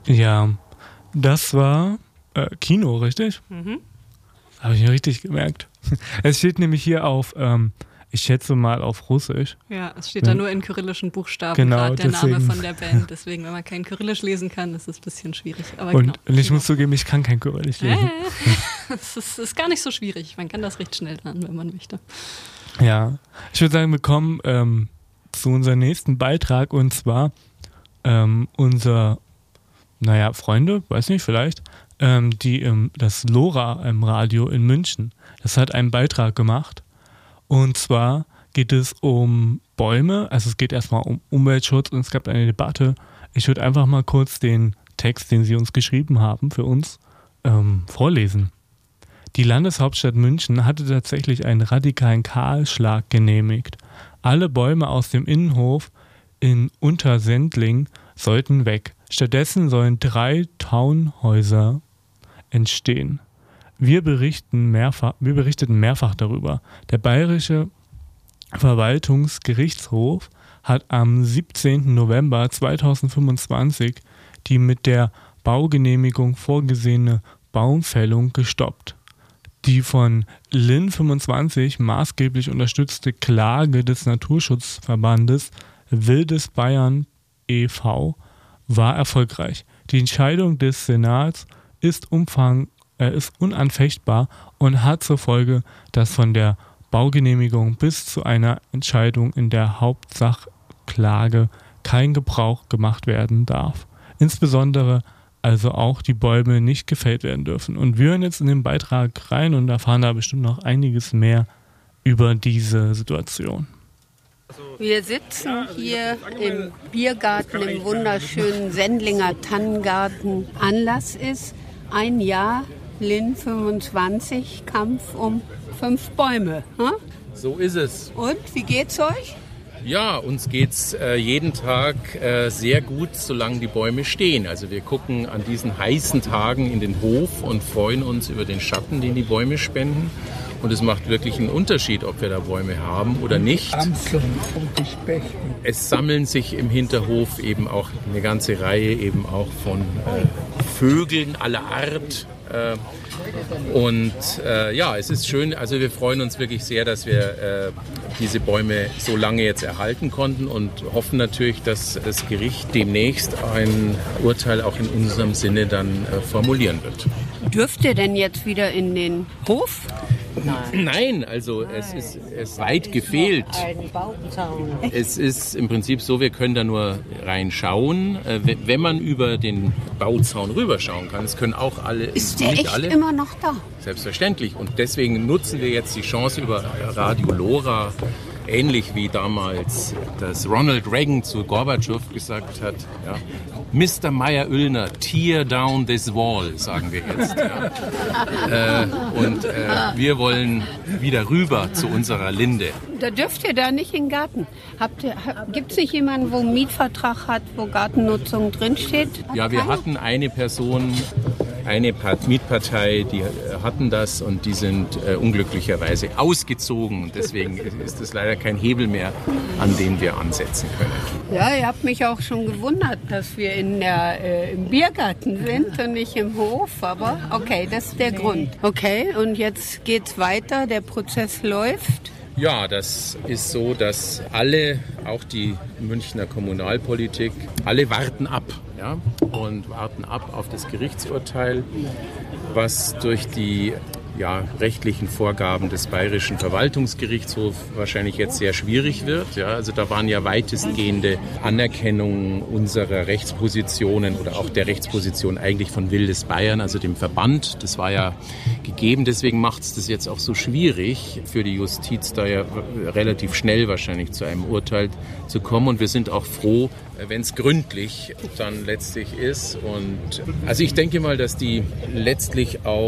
Ja, das war Kino, richtig? Mhm. Habe ich mir richtig gemerkt. Es steht nämlich hier auf, ich schätze mal auf Russisch. Ja, es steht da nur in kyrillischen Buchstaben, Genau, gerade der deswegen. Name von der Band. Deswegen, wenn man kein Kyrillisch lesen kann, ist es ein bisschen schwierig. Aber Und ich muss zugeben, ich kann kein Kyrillisch lesen. Es ist gar nicht so schwierig. Man kann das recht schnell lernen, wenn man möchte. Ja, ich würde sagen, wir kommen zu unserem nächsten Beitrag, und zwar unser, Freunde, weiß nicht, vielleicht, die das LoRa im Radio in München, das hat einen Beitrag gemacht, und zwar geht es um Bäume, also es geht erstmal um Umweltschutz und es gab eine Debatte. Ich würde einfach mal kurz den Text, den sie uns geschrieben haben, für uns vorlesen. Die Landeshauptstadt München hatte tatsächlich einen radikalen Kahlschlag genehmigt. Alle Bäume aus dem Innenhof in Untersendling sollten weg. Stattdessen sollen 3 Townhäuser entstehen. Wir berichteten mehrfach darüber. Der Bayerische Verwaltungsgerichtshof hat am 17. November 2025 die mit der Baugenehmigung vorgesehene Baumfällung gestoppt. Die von Linn25 maßgeblich unterstützte Klage des Naturschutzverbandes Wildes Bayern e.V. war erfolgreich. Die Entscheidung des Senats ist unanfechtbar und hat zur Folge, dass von der Baugenehmigung bis zu einer Entscheidung in der Hauptsachklage kein Gebrauch gemacht werden darf. Insbesondere also auch die Bäume nicht gefällt werden dürfen. Und wir hören jetzt in den Beitrag rein und erfahren da bestimmt noch einiges mehr über diese Situation. Wir sitzen hier im Biergarten im wunderschönen Sendlinger Tannengarten. Anlass ist ein Jahr Linn25, Kampf um 5 Bäume. Hm? So ist es. Und, wie geht's euch? Ja, uns geht's jeden Tag sehr gut, solange die Bäume stehen. Also wir gucken an diesen heißen Tagen in den Hof und freuen uns über den Schatten, den die Bäume spenden. Und es macht wirklich einen Unterschied, ob wir da Bäume haben oder nicht. Es sammeln sich im Hinterhof eben auch eine ganze Reihe eben auch von Vögeln aller Art. Es ist schön, also wir freuen uns wirklich sehr, dass wir diese Bäume so lange jetzt erhalten konnten und hoffen natürlich, dass das Gericht demnächst ein Urteil auch in unserem Sinne dann formulieren wird. Dürft ihr denn jetzt wieder in den Hof? Nein, also es ist weit gefehlt. Es ist im Prinzip so, wir können da nur reinschauen, wenn man über den Bauzaun rüberschauen kann. Es können auch alle. Ist der echt alle, immer noch da? Selbstverständlich. Und deswegen nutzen wir jetzt die Chance über Radio LoRa, ähnlich wie damals das Ronald Reagan zu Gorbatschow gesagt hat. Ja. Mr. Meyer-Oellner, tear down this wall, sagen wir jetzt. Ja. Wir wollen wieder rüber zu unserer Linde. Da dürft ihr da nicht in den Garten. Gibt es nicht jemanden, wo ein Mietvertrag hat, wo Gartennutzung drinsteht? Ja, wir hatten eine Person, eine Mietpartei, die hatten das und die sind unglücklicherweise ausgezogen. Deswegen ist es leider kein Hebel mehr, an dem wir ansetzen können. Ja, ihr habt mich auch schon gewundert, dass wir im Biergarten sind und nicht im Hof. Aber okay, das ist der Grund. Okay, und jetzt geht's weiter, der Prozess läuft. Ja, das ist so, dass alle, auch die Münchner Kommunalpolitik, alle warten ab. Ja, und warten ab auf das Gerichtsurteil, was durch die rechtlichen Vorgaben des Bayerischen Verwaltungsgerichtshofs wahrscheinlich jetzt sehr schwierig wird. Ja, also da waren ja weitestgehende Anerkennungen unserer Rechtspositionen oder auch der Rechtsposition eigentlich von Wildes Bayern, also dem Verband. Das war ja gegeben. Deswegen macht es das jetzt auch so schwierig für die Justiz, da ja relativ schnell wahrscheinlich zu einem Urteil zu kommen. Und wir sind auch froh, wenn es gründlich dann letztlich ist. Und also ich denke mal, dass die letztlich auch